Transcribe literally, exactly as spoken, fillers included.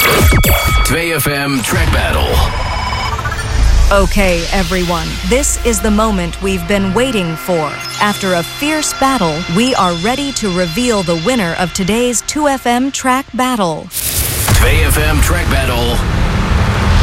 two F M Track Battle. Okay, everyone, this is the moment we've been waiting for. After a fierce battle, we are ready to reveal the winner of today's two F M Track Battle. two F M Track Battle